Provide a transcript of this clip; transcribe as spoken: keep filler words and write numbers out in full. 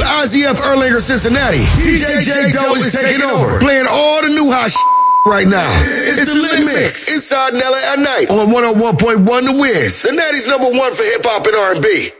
I Z F Erlanger Cincinnati, D J J Doe is taking over, playing all the new hot shit right now. It's the Lit Mix inside Nella at night on one oh one point one The Wiz, Cincinnati's number one for hip hop and R and B.